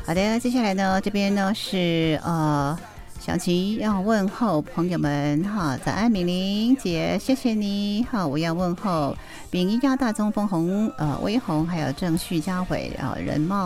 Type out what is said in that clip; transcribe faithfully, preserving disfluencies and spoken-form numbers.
好的，接下来呢，这边呢是呃。小琪要问候朋友们哈，早安，敏玲姐，谢谢你哈。我要问候丙一家大中分红呃微红，还有郑旭家伟啊人茂。